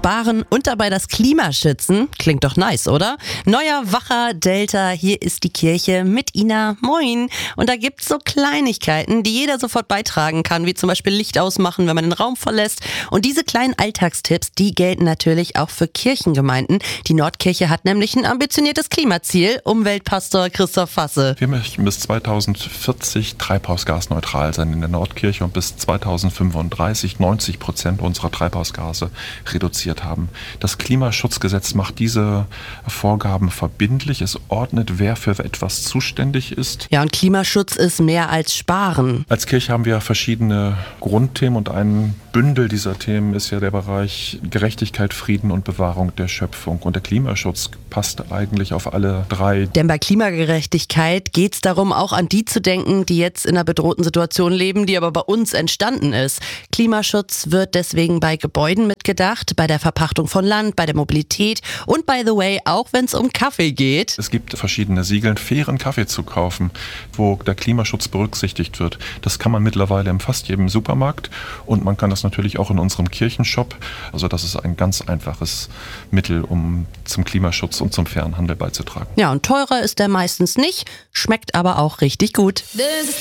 sparen und dabei das Klima schützen. Klingt doch nice, oder? Neuer wacher Delta, hier ist die Kirche mit Ina. Moin. Und da gibt's so Kleinigkeiten, die jeder sofort beitragen kann, wie zum Beispiel Licht ausmachen, wenn man den Raum verlässt. Und diese kleinen Alltagstipps, die gelten natürlich auch für Kirchengemeinden. Die Nordkirche hat nämlich ein ambitioniertes Klimaziel. Umweltpastor Christoph Fasse. Wir möchten bis 2040 treibhausgasneutral sein in der Nordkirche und bis 2035 90% unserer Treibhausgase reduziert haben. Das Klimaschutzgesetz macht diese Vorgaben verbindlich. Es ordnet, wer für etwas zuständig ist. Ja, und Klimaschutz ist mehr als Sparen. Als Kirche haben wir verschiedene Grundthemen und ein Bündel dieser Themen ist ja der Bereich Gerechtigkeit, Frieden und Bewahrung der Schöpfung. Und der Klimaschutz passt eigentlich auf alle drei. Denn bei Klimagerechtigkeit geht es darum, auch an die zu denken, die jetzt in einer bedrohten Situation leben, die aber bei uns entstanden ist. Klimaschutz wird deswegen bei Gebäuden mitgedacht, bei der Verpachtung von Land, bei der Mobilität und by the way, auch wenn es um Kaffee geht. Es gibt verschiedene Siegel, fairen Kaffee zu kaufen, wo der Klimaschutz berücksichtigt wird. Das kann man mittlerweile in fast jedem Supermarkt und man kann das natürlich auch in unserem Kirchenshop. Also das ist ein ganz einfaches Mittel, um zum Klimaschutz und zum fairen Handel beizutragen. Ja, und teurer ist der meistens nicht, schmeckt aber auch richtig gut.